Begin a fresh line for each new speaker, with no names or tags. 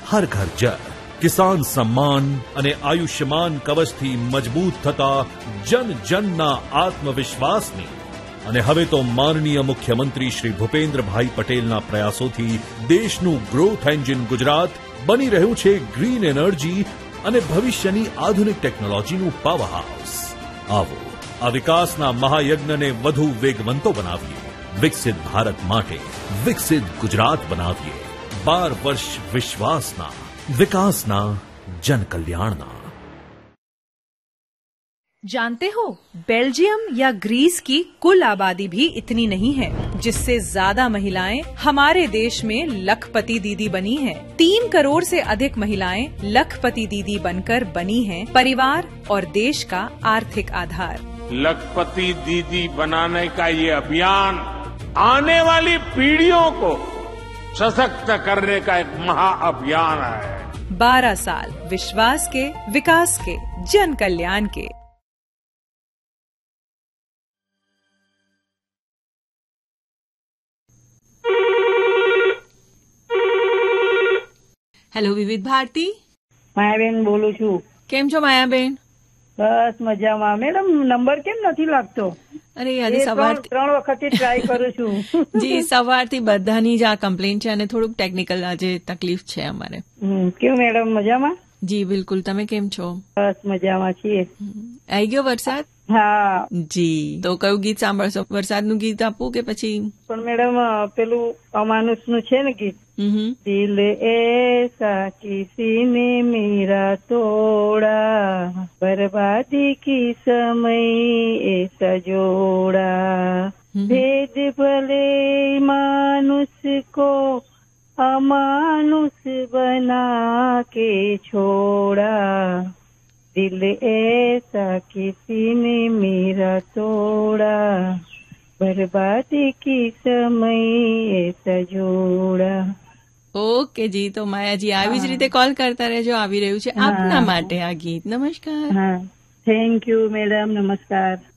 હર ઘર જળ, કિસાન સમ્માન અને આયુષ્યમાન કવચથી મજબૂત થતા જન જનના આત્મવિશ્વાસની અને હવે તો માનનીય મુખ્યમંત્રી શ્રી ભૂપેન્દ્રભાઈ પટેલના પ્રયાસોથી દેશનું ગ્રોથ એન્જિન ગુજરાત બની રહ્યું છે ગ્રીન એનર્જી અને ભવિષ્યની આધુનિક ટેકનોલોજીનું પાવર હાઉસ. આવો આ વિકાસના મહાયજ્ઞને વધુ વેગવંતો બનાવીએ. વિકસિત ભારત માટે વિકસિત ગુજરાત બનાવીએ. 12 વર્ષ વિશ્વાસના, विकासना, जन कल्याणना.
जानते हो, बेल्जियम या ग्रीस की कुल आबादी भी इतनी नहीं है जिससे ज्यादा महिलाएं हमारे देश में लखपति दीदी बनी हैं. 3 करोड़ से अधिक महिलाएं लखपति दीदी बनकर बनी हैं परिवार और देश का आर्थिक आधार.
लखपति दीदी बनाने का ये अभियान आने वाली पीढ़ियों को सशक्त करने का एक महाअभियान है.
12 साल विश्वास के, विकास के, जन कल्याण के. હેલો વિવિધ ભારતી.
માયાબેન બોલું છું.
કેમ છો માયાબેન?
બસ મજામાં. મેડમ નંબર કેમ નથી લાગતો?
અરે આજે સવાર
3 વખતથી ટ્રાય કરું છું.
જી, સવારથી બધાની જ આ કમ્પ્લેન છે અને થોડુંક ટેકનિકલ આજે તકલીફ છે અમારે.
કેવું મેડમ, મજામાં?
જી બિલકુલ. તમે કેમ છો?
બસ મજામાં છીએ.
આવી ગયો વરસાદ?
હા
જી. તો કયું ગીત સાંભળશો? વરસાદનું ગીત આપું કે પછી?
પણ મેડમ પેલું અમાનુષનું છે ને ગીત, દિલ ऐसा किसी ने मेरा तोड़ा, बर्बादी की समय ऐसा जोड़ा, भेद भले मानुष को अमानुष बना के छोड़ा, दिल ऐसा किसी ने मेरा तोड़ा, बर्बादी की समय ऐसा जोड़ा.
ઓકે જી. તો માયાજી આવી જ રીતે કોલ કરતા રહેજો. આવી રહ્યું છે આપના માટે આ ગીત. નમસ્કાર.
Thank you madam. નમસ્કાર.